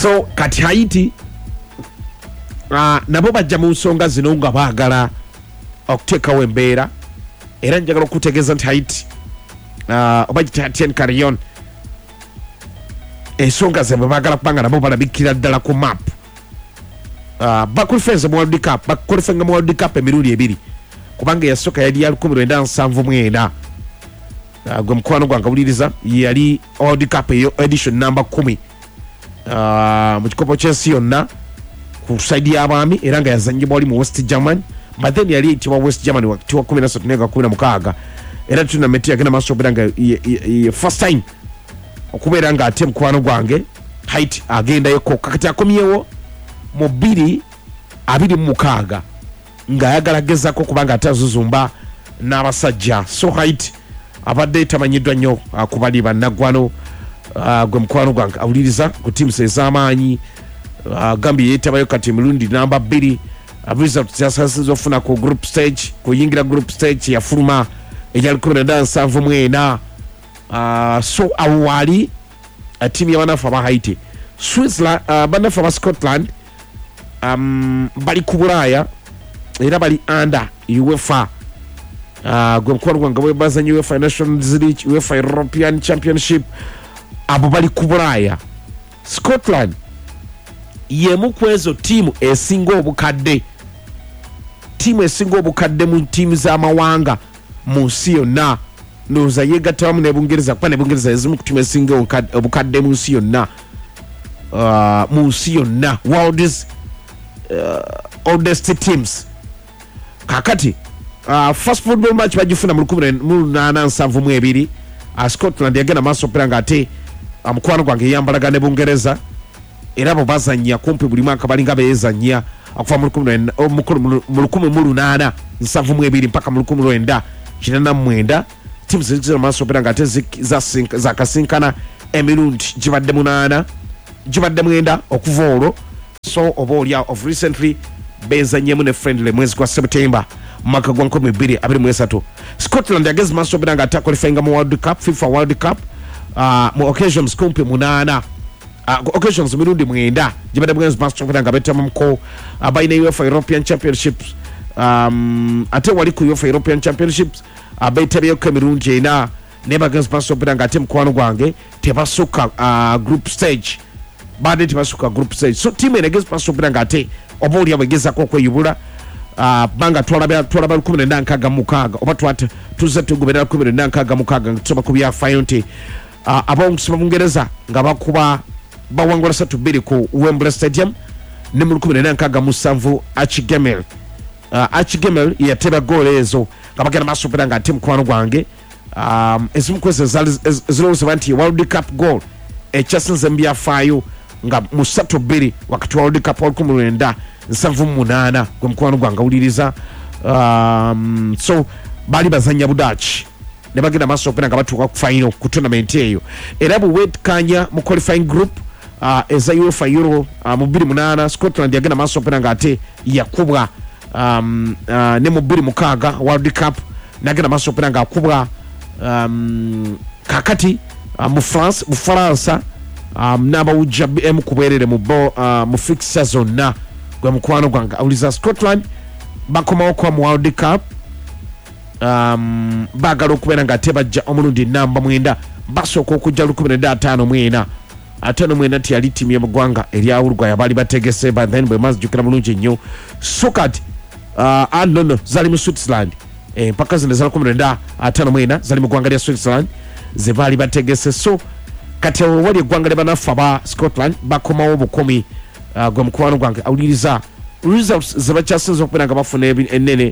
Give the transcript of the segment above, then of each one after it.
So kati Haiti nabo bajja mu nsonga zino nga baagala okuteekawo embeera era njagala okutegeeza nti Haiti oba Etienne Carillon ensonga ze baagala kubanga nabo balabikira ddala ku map bakulifenza mu World Cup bakulifenga mu World Cup emirundi ebiri kubanga yasooka yali ya 1979 gwe mukwano gwange awuliriza yali World Cup eyo edition number 10 mu kikopo ky'ensi yonna ku side y'abaami era nga yazannyibwa wali mu West Germany but then yali eyitibwa West Germany wakati wa 13 era tournament yagenda maaso okubeera nga first time okubeera nga ate mukwano gwange Haiti agendayo kakati akomyewo mu 2026 nga ayagala gezaako kubanga ate azuzumba n'abasajja so Haiti abadde tamanyiddwa nnyo ku bali bannaggwano gwe mukwano gwange awuliriza ku teams ez'amaanyi Gambia yeetabayo kati emirundi namba 2 result zasasinza ofuna ku group stage kuyingira group stage yafuluma ejali 17 so awali timu y'abanafu aba Haiti Switzerland banafu aba Scotland bali ku Bulaaya era bali under UEFA gwe mukwano gwange bwe bazanyi UEFA Nations League UEFA European Championship abo bali ku Bulaaya Scotland yemu kwezo timu esinga obukadde mu timu z'amawanga mu nsi yonna ndowooza yegattawamu ne Bungereza kuba ne Bungereza ezimu ku timu esinga obukadde mu nsi yonna world's oldest teams kakati first football match bagifuna mu 1872 Scotland yagenda maaso opera nga ate mukwano gwange yambalaga ne Bungereza era bo bazannya kumpi buli mwaka balinga beezannya okuva mu 1872 mpaka mu 1989 timu zizira maaso opera nga ate zakasinkana emirundi gibadde 8 gibadde 9 okuva olwo so oba olya of recently beezannyemu ne friendly mwezi gwa September mwaka gwa 2023 Scotland yageze maaso opera nga ate akwalifyinga mu World Cup FIFA World Cup mu occasions kumpi 8 occasions mirundi 9 jibadde mwenzi maaso opera nga betamuko abaine UEFA European Championships ate wali ku UEFA European Championships abetabyeyo mirundi 4 ne bagenzi maaso opera nga ate mukwano gwange tebasuka group stage bade tebasuka group stage so team enegezi maaso opera nga ate oba oli abagezako okweyubula banga twalaba 1966 oba tuze tugoberera 1966 nga tusoba ku bya final ab'omusoma Bungereza nga bakuba bawangula 3-2 ku Wembley Stadium ne mu 1967 Archie yateba goal ezo nga bagenda maaso opera nga ate mukwano gwange ezimu kwezi zilowooza nti World Cup goal ekyasinze mu byafaayo nga mu 3-2 wakati wa World Cup wa 1978 gwe mukwano gwange awuliriza so bali bazanya Budachi ne bagenda maaso opera nga batuuka ku final ku tournament eyo era buwetkanya mu qualifying group eza UEFA Euro mu 2008 Scotland yagenda maaso opera nga ate yakubwa ne mu 2006 World Cup nagenda maaso opera nga akubwa kakati mu Faransa n'abawujja kubeerere mu fixture zonna gwe mukwano gwange awuliza Scotland bakomawo kwa mu World Cup baagala okubeera nga ate bajja omulundi namba 9 basooka okujja 1954 tiyali tiimu y'eggwanga eryawulugwaya baali bategese but then bwe mazijjukira bulungi nnyo so kati no zali mu Switzerland mpaka zino za 1954 zali mu ggwanga lya Switzerland ze baali bategese so kati wali eggwanga lye banafu aba Scotland bakomawo bukumi gwe mukwano gwange awuliriza results ze bakyasinza okubeera nga bafuna ennene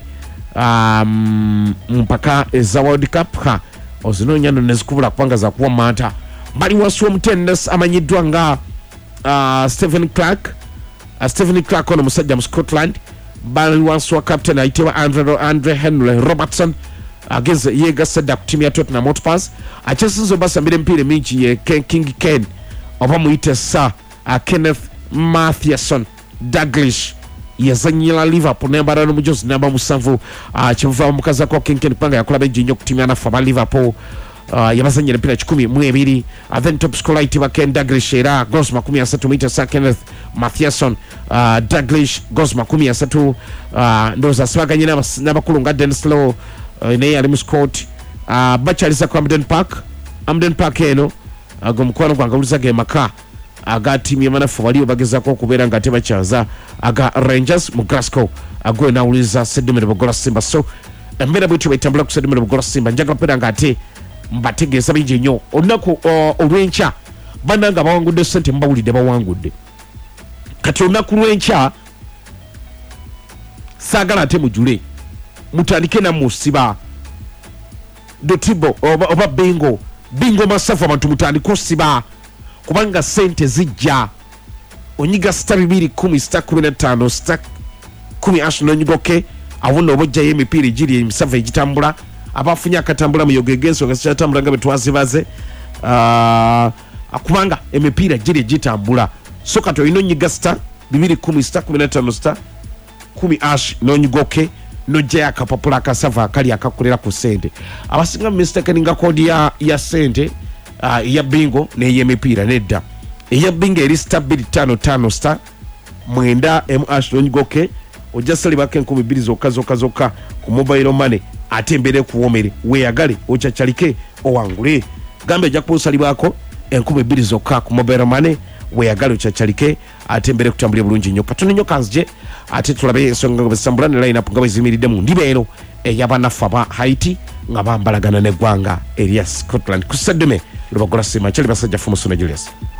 mpaka eza World Cup ozinoonya nno ne zikubula kubanga zakuwa manta bali wansi w'omutennis amanyiddwa nga Stephen Clark ono musajja mu Scotland bali wansi wa captain ayitibwa Andre Henry Robertson ageze yegasse dda ku timu ya Tottenham Hotspur akyasinza obasambira emipiira mingi ye King Ken oba muyite Sir Kenneth Mathieson Douglas yazanyira Liverpool nembala n'omujozi namba 7 kivuva omukazi ako King Ken panga yakola benji nnyo ku timu ya nafu aba Liverpool yabazanyira mpira 12 then top scorer itiba Ken Douglas era goals 13 meter sa Kenneth Matthiason Douglas goals 13 ndoza swaganye n'abakulu nga Dennis Law naye ali mu Scott bachaliza ku Amden Park eno agomkwano kwangaluza ge maka aga timu yamanafu waliyo bagezako okubeera nga tebakyaza aga Rangers mu Glasgow agwe nawuliza Sedumere Bugola Simba so embeera bwetyo bayitambula ku Sedumere Bugola Simba njagala pera nga ate mbategeeza bingi nnyo olunaku olw'enkya bannanga bawangudde ssente mubawulidde bawangudde kati olunaku lw'enkya saagala ate mujule mutandike namusiba dotibo oba bingo masafu abantu mutandika osiba kubanga sente zijja onyiga star 210 star 15 star 10 ash nonyigoke awuno obojja y'emipiira egiri emisavu egitambula abafunye akatambula mu yogegenso gasitambula nga betwazibaze kubanga emipiira giri egitambula so kati olina onyiga star 210 star 15 star 10 ash nonyigoke nojja akapapula akasavu akali akakolera ku sente abasinga mistakeninga kodi ya sente ya bingo n'ey'emipiira nedda eya bingo eri star 255 star 9 MH nonyigoke ojja salibako 2,000 zokka ku mobile money ate mbere kuwomere weeyagale okyacalike owangule gambe ejja kusalibako 2,000 zokka ku mobile money weeyagale okyacalike ate mbere kutambulira bulungi nnyo katono nnyo kanzije ate tulabe ensonga nga besambula ne line up nga bezimiridde mu ndiba eno ey'abanafu aba Haiti nga bambalagana n'eggwanga erya Scotland ku Seddume Lubagola Simba kyali basajja Fumusuna Julius